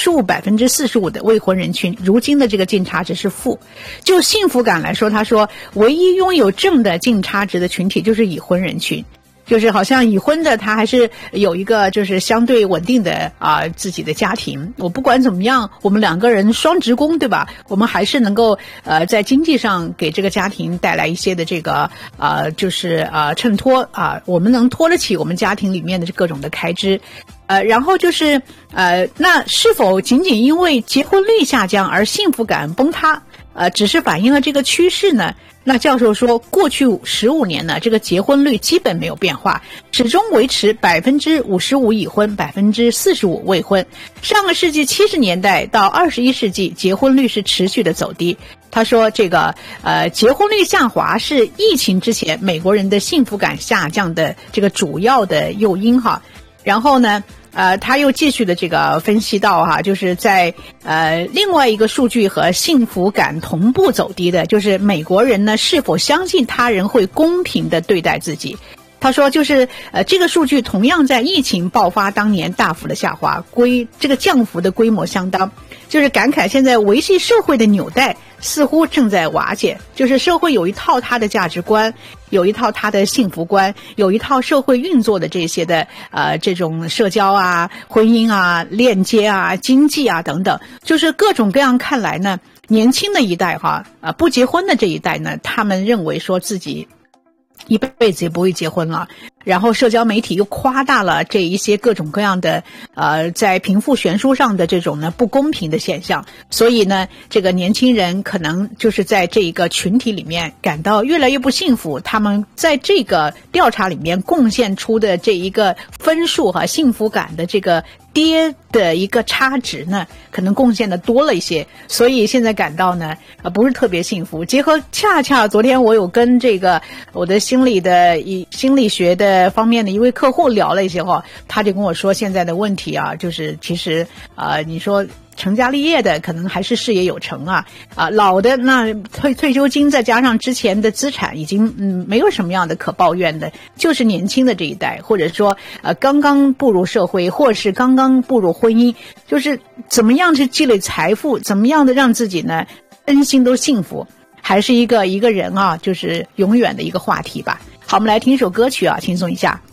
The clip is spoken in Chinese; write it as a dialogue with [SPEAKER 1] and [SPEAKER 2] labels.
[SPEAKER 1] 数 45% 的未婚人群，如今的这个净差值是负。就幸福感来说，他说唯一拥有正的净差值的群体就是已婚人群。就是好像已婚的他还是有一个就是相对稳定的自己的家庭，我不管怎么样，我们两个人双职工，对吧？我们还是能够在经济上给这个家庭带来一些的这个衬托我们能托得起我们家庭里面的各种的开支。然后就是那是否仅仅因为结婚率下降而幸福感崩塌只是反映了这个趋势呢？那教授说，过去15年呢，这个结婚率基本没有变化，始终维持55%已婚，45%未婚。上个世纪70年代到21世纪，结婚率是持续的走低。他说，这个结婚率下滑是疫情之前美国人的幸福感下降的这个主要的诱因哈。然后呢，他又继续的这个分析到就是在另外一个数据和幸福感同步走低的，就是美国人呢是否相信他人会公平的对待自己。他说就是这个数据同样在疫情爆发当年大幅的下滑，这个降幅的规模相当，就是感慨现在维系社会的纽带似乎正在瓦解，就是社会有一套它的价值观，有一套它的幸福观，有一套社会运作的这些的这种社交婚姻链接经济等等，就是各种各样。看来呢，年轻的一代不结婚的这一代呢，他们认为说自己一辈子也不会结婚了，然后社交媒体又夸大了这一些各种各样的在贫富悬殊上的这种呢不公平的现象，所以呢这个年轻人可能就是在这一个群体里面感到越来越不幸福，他们在这个调查里面贡献出的这一个分数和幸福感的这个跌的一个差值呢，可能贡献的多了一些，所以现在感到呢不是特别幸福。结合恰恰昨天我有跟这个我的心理学的方面的一位客户聊了一些话，他就跟我说现在的问题就是其实你说成家立业的可能还是事业有成老的那退休金再加上之前的资产已经没有什么样的可抱怨的，就是年轻的这一代，或者说刚刚步入社会，或是刚刚步入婚姻，就是怎么样去积累财富，怎么样的让自己呢身心都幸福，还是一个人就是永远的一个话题吧。好，我们来听一首歌曲轻松一下。